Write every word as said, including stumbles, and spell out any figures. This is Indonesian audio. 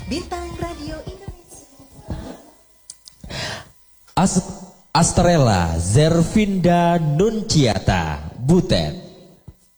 Bintang Radio Indonesia. As Astrella Zervinda Nunciata Butet.